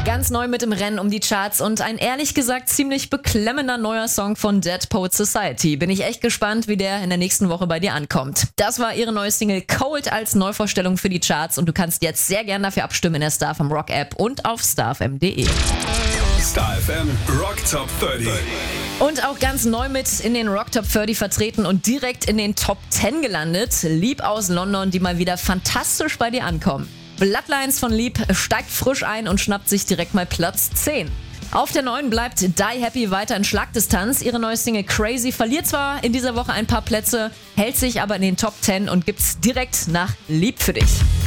Ganz neu mit im Rennen um die Charts und ein ehrlich gesagt ziemlich beklemmender neuer Song von Dead Poets Society. Bin ich echt gespannt, wie der in der nächsten Woche bei dir ankommt. Das war ihre neue Single Cold als Neuvorstellung für die Charts und du kannst jetzt sehr gern dafür abstimmen in der Star FM Rock App und auf starfm.de. Star FM Rock Top 30. Und auch ganz neu mit in den Rock Top 30 vertreten und direkt in den Top 10 gelandet. Lieb aus London, die mal wieder fantastisch bei dir ankommen. Bloodlines von Lieb steigt frisch ein und schnappt sich direkt mal Platz 10. Auf der 9 bleibt Die Happy weiter in Schlagdistanz. Ihre neue Single Crazy verliert zwar in dieser Woche ein paar Plätze, hält sich aber in den Top 10 und gibt's direkt nach Lieb für dich.